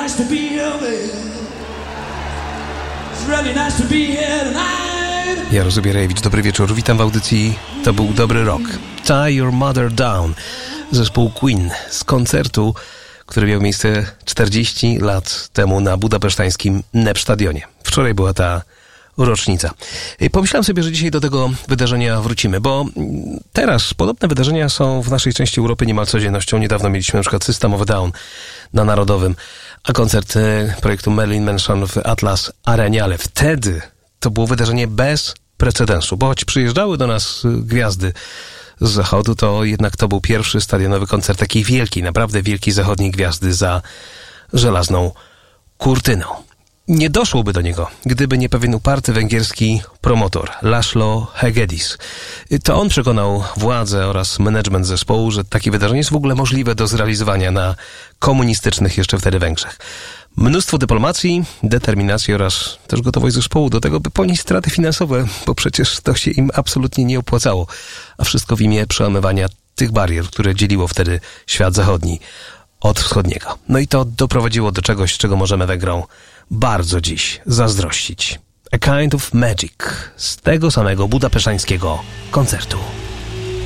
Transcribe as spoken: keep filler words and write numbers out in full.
nice to be here, baby. It's really nice to be here tonight. Ja Rozubierajewicz, dobry wieczór. Witam w audycji To był dobry rok. Tie Your Mother Down. Zespół Queen z koncertu, który miał miejsce czterdzieści lat temu na budapesztańskim Népstadionie. Wczoraj była ta rocznica. Pomyślałem sobie, że dzisiaj do tego wydarzenia wrócimy, bo teraz podobne wydarzenia są w naszej części Europy niemal codziennością. Niedawno mieliśmy na przykład System of a Down na Narodowym, a koncert projektu Marilyn Manson w Atlas Arenie, ale wtedy to było wydarzenie bez precedensu, bo choć przyjeżdżały do nas gwiazdy z zachodu, to jednak to był pierwszy stadionowy koncert takiej wielkiej, naprawdę wielkiej zachodniej gwiazdy za żelazną kurtyną. Nie doszłoby do niego, gdyby nie pewien uparty węgierski promotor, Laszlo Hegedis. To on przekonał władze oraz management zespołu, że takie wydarzenie jest w ogóle możliwe do zrealizowania na komunistycznych jeszcze wtedy Węgrzech. Mnóstwo dyplomacji, determinacji oraz też gotowość zespołu do tego, by ponieść straty finansowe, bo przecież to się im absolutnie nie opłacało. A wszystko w imię przełamywania tych barier, które dzieliło wtedy świat zachodni od wschodniego. No i to doprowadziło do czegoś, czego możemy Węgrom bardzo dziś zazdrościć. A Kind of Magic z tego samego budapesztańskiego koncertu.